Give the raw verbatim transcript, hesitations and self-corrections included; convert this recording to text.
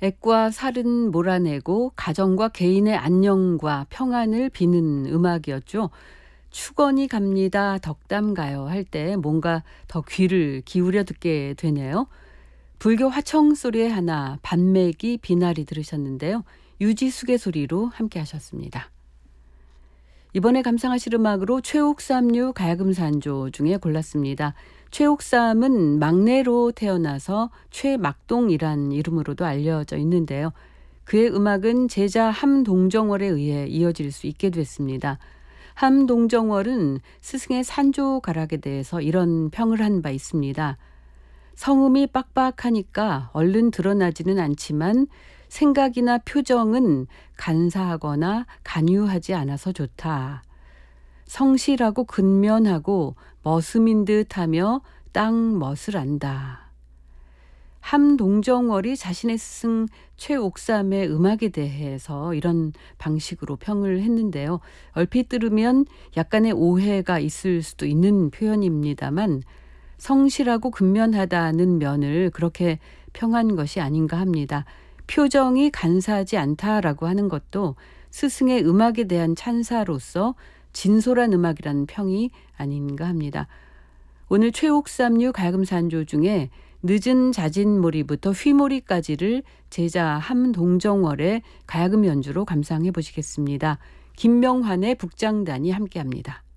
액과 살은 몰아내고 가정과 개인의 안녕과 평안을 비는 음악이었죠. 축원이 갑니다. 덕담 가요 할 때 뭔가 더 귀를 기울여 듣게 되네요. 불교 화청 소리의 하나 반매기 비나리 들으셨는데요. 유지숙의 소리로 함께 하셨습니다. 이번에 감상하실 음악으로 최옥삼류 가야금산조 중에 골랐습니다. 최옥삼은 막내로 태어나서 최막동이란 이름으로도 알려져 있는데요. 그의 음악은 제자 함동정월에 의해 이어질 수 있게 됐습니다. 함동정월은 스승의 산조 가락에 대해서 이런 평을 한 바 있습니다. 성음이 빡빡하니까 얼른 드러나지는 않지만 생각이나 표정은 간사하거나 간유하지 않아서 좋다. 성실하고 근면하고 머슴인 듯하며 땅 멋을 안다. 함동정월이 자신의 스승 최옥삼의 음악에 대해서 이런 방식으로 평을 했는데요. 얼핏 들으면 약간의 오해가 있을 수도 있는 표현입니다만 성실하고 근면하다는 면을 그렇게 평한 것이 아닌가 합니다. 표정이 간사하지 않다라고 하는 것도 스승의 음악에 대한 찬사로서 진솔한 음악이라는 평이 아닌가 합니다. 오늘 최옥삼류 가야금산조 중에 늦은 자진몰이부터 휘몰이까지를 제자 함동정월의 가야금 연주로 감상해 보시겠습니다. 김명환의 북장단이 함께합니다.